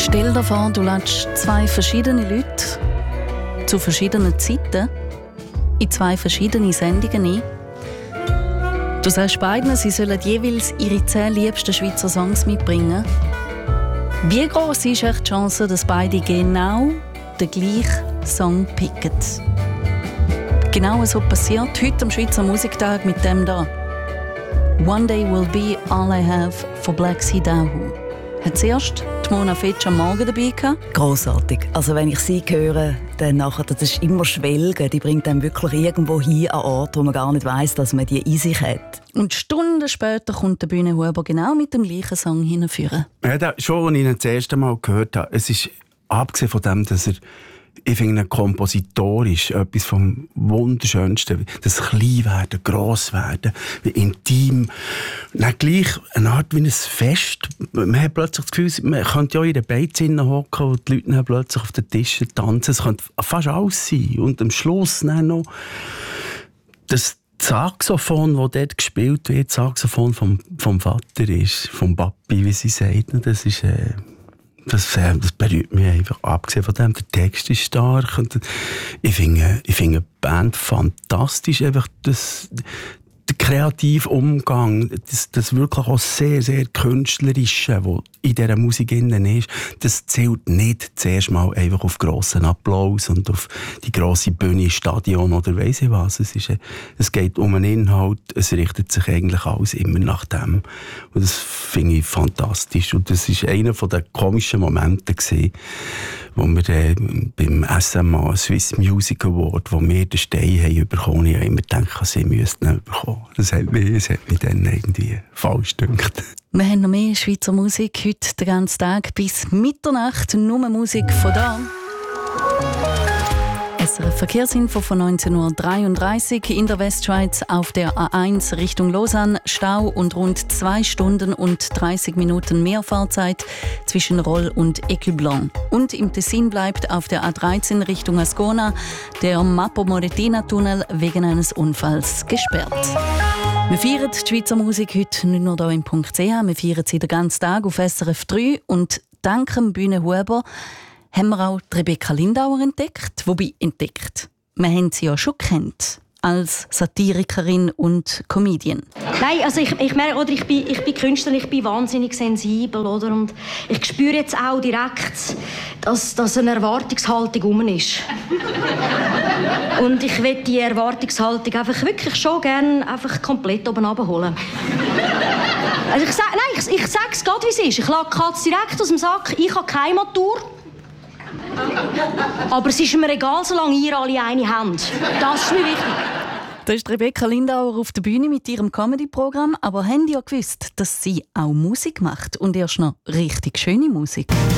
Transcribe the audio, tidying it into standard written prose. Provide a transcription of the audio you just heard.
Stell dir vor, du lädst zwei verschiedene Leute zu verschiedenen Zeiten in zwei verschiedene Sendungen ein. Du sagst beiden, sie sollen jeweils ihre 10 liebsten Schweizer Songs mitbringen. Wie gross ist die Chance, dass beide genau den gleichen Song picken? Genau so passiert heute am Schweizer Musiktag mit dem da. «One Day Will Be All I Have» von Black Sea Dahu. Hat zuerst die Mona Fetsch am Morgen dabei gehabt? Grossartig. Also wenn ich sie höre, dann nachher, das ist immer Schwelgen. Die bringt einem wirklich irgendwo hin an Ort, wo man gar nicht weiss, dass man die in sich hat. Und Stunden später kommt der Bühnenhuber genau mit dem gleichen Song hinführen. Ja, schon, als ich ihn das erste Mal gehört habe, es ist abgesehen von dem, dass er, ich finde, kompositorisch etwas vom Wunderschönsten. Das Kleinwerden, Grosswerden, wie intim. Dann gleich eine Art wie ein Fest. Man hat plötzlich das Gefühl, man könnte ja in den Beizinnen hocken und die Leute dann plötzlich auf den Tischen tanzen. Es könnte fast alles sein. Und am Schluss dann noch das Saxophon, das dort gespielt wird, das Saxophon vom Vater ist, vom Papi, wie sie sagt, das ist... Das berührt mich einfach. Abgesehen von dem, der Text ist stark. Und ich finde die Band fantastisch. Einfach der kreative Umgang, das wirklich auch sehr, sehr Künstlerische, das in dieser Musik innen ist, das zählt nicht zuerst mal einfach auf grossen Applaus und auf die grosse Bühne, Stadion oder weiss ich was. Es geht um einen Inhalt, es richtet sich eigentlich alles immer nach dem. Und das finde ich fantastisch. Und das war einer der komischen Momente gewesen, wo wir beim SMA Swiss Music Award, wo wir den Stein haben bekommen, ich habe immer gedacht, sie müssten ihn bekommen. Das hat mich dann irgendwie falsch gedacht. Wir haben noch mehr Schweizer Musik heute den ganzen Tag bis Mitternacht. Nur Musik von da. SRF Verkehrsinfo von 19:33 Uhr in der Westschweiz auf der A1 Richtung Lausanne. Stau und rund 2 Stunden und 30 Minuten mehr Fahrzeit zwischen Roll und Écublens. Und im Tessin bleibt auf der A13 Richtung Ascona der Mappo-Moretina-Tunnel wegen eines Unfalls gesperrt. Wir feiern die Schweizer Musik heute nicht nur hier im .ch, wir feiern sie den ganzen Tag auf SRF 3 und dank dem Bühnenhuber haben wir auch Rebecca Lindauer entdeckt. Wobei entdeckt. Wir haben sie ja schon gekannt als Satirikerin und Comedian. Nein, also ich merke, oder ich bin Künstlerin, ich bin wahnsinnig sensibel, oder? Und ich spüre jetzt auch direkt, dass eine Erwartungshaltung rum ist. Und ich will die Erwartungshaltung einfach wirklich schon gerne einfach komplett oben runterholen. Also ich sage es gerade, wie es ist. Ich lasse die Katze direkt aus dem Sack. Ich habe keine Matur. Aber es ist mir egal, solange ihr alle eine habt. Das ist mir wichtig. Da ist Rebecca Lindauer auf der Bühne mit ihrem Comedy-Programm. Aber haben die ja gewusst, dass sie auch Musik macht und erst noch richtig schöne Musik?